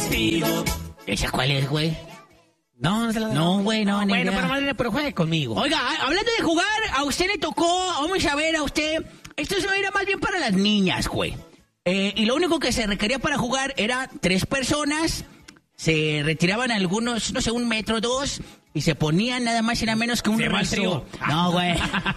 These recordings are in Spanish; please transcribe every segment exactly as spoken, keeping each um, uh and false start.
vestido. ¿Esa cuál es, güey? No, no se la No, güey, no, no, ni bueno, idea. pero madre, pero juegue conmigo. Oiga, a- hablando de jugar, a usted le tocó, vamos a ver, a usted, esto se era más bien para las niñas, güey. Eh, y lo único que se requería para jugar era tres personas, se retiraban algunos, no sé, un metro, dos, y se ponían nada más y nada menos que un Se llama el rezo. trío. No, güey.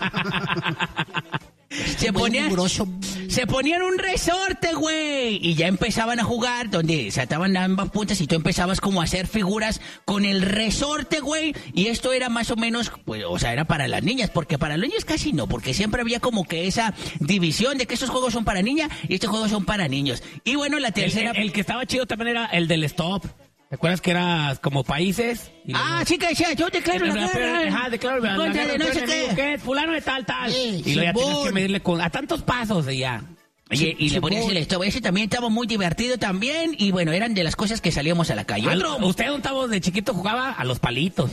Se Muy ponían, riguroso. se ponían un resorte, güey, y ya empezaban a jugar donde se ataban ambas puntas y tú empezabas como a hacer figuras con el resorte, güey, y esto era más o menos, pues, o sea, era para las niñas, porque para los niños casi no, porque siempre había como que esa división de que estos juegos son para niñas y estos juegos son para niños. Y bueno, la El, tercera... el- el que estaba chido también era el del stop. ¿Te acuerdas que era como países? Y Ah, luego- sí que decía, yo declaro la guerra. Ajá, declaro la En contra guerra de no a tu sé enemigo, qué. ¿qué? Fulano de tal, tal. Sí, y luego ya tienes Simón. que medirle con, a tantos pasos y ya. Oye, y le ponías Simón. el stop. Ese también estaba muy divertido también. Y bueno, eran de las cosas que salíamos a la calle. Al- Otro... ¿Usted, don Tavo, de chiquito jugaba a los palitos?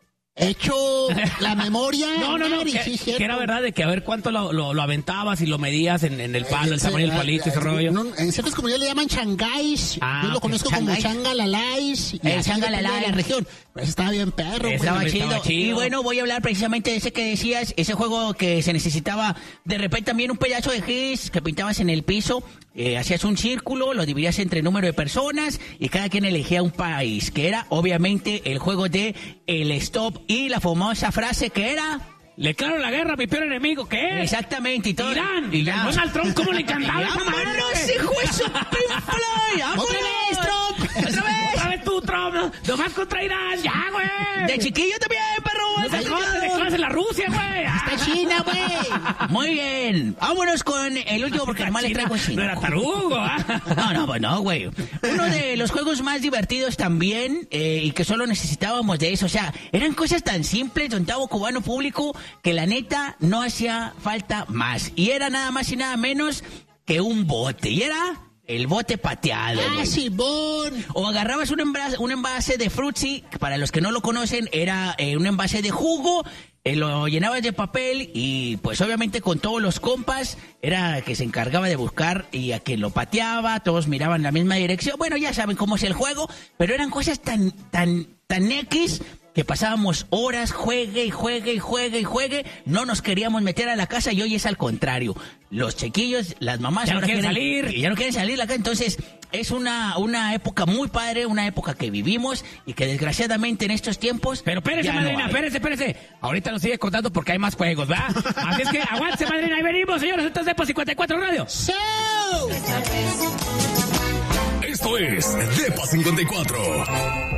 Hecho la memoria. No, no, no, Mari, que, sí, que cierto. era verdad de que a ver cuánto lo, lo, lo aventabas y lo medías en, en el palo, el Sí, tamaño del ah, palito, ese ah, rollo. no, en ciertas comunidades le llaman changáis. Ah, Yo lo ok, conozco changáis. como changalalais. y El así depende changalalais. de la región. Pero ese estaba bien perro, güey. Estaba Estaba chido. chido. Y bueno, voy a hablar precisamente de ese que decías, ese juego que se necesitaba de repente también un pedazo de gis que pintabas en el piso, eh, hacías un círculo, lo dividías entre número de personas y cada quien elegía un país, que era obviamente el juego de el stop y la famosa frase que era... Le declaro la guerra a mi peor enemigo, ¿qué es? Exactamente, y todo. Irán. Y ya. Donald Trump, ¿cómo le encantaba esa madre? ¡Vámonos, hijo de su pinfly! ¡Vámonos! ¡Otra vez, Trump! ¡Otra vez! Otra vez tú, Trump. no- Nomás contra Irán, ya, güey. De chiquillo también, perro. No te jodas, te declaras en la Rusia, güey. Está China, güey. Muy bien. Vámonos con el último porque nomás le traigo cinco. No era tarugo, ¿ah? No, no, pues no, güey. Uno de los juegos más divertidos también eh, y que solo necesitábamos de eso. O sea, eran cosas tan simples, don Tavo Cubano Público, que la neta no hacía falta más. Y era nada más y nada menos que un bote. Y era el bote pateado, Ah, güey. Simón. O agarrabas un envase, un envase de Fruitsy, que para los que no lo conocen, era eh, un envase de jugo, eh, lo llenabas de papel y pues obviamente con todos los compas era que se encargaba de buscar y a quien lo pateaba, todos miraban la misma dirección. Bueno, ya saben cómo es el juego, pero eran cosas tan, tan, tan X que pasábamos horas, juegue y juegue y juegue y juegue, no nos queríamos meter a la casa y hoy es al contrario. Los chiquillos, las mamás Ya no ahora quieren salir. y ya no quieren salir de la casa, entonces es una, una época muy padre, una época que vivimos y que desgraciadamente en estos tiempos... Pero espérese, ya no madrina, hay. espérese, espérese. Ahorita nos sigue contando porque hay más juegos, ¿verdad? Así es que aguántese, madrina, ahí venimos, señores. Esto es Depo cincuenta y cuatro Radio. So. Esto es Depa cincuenta y cuatro.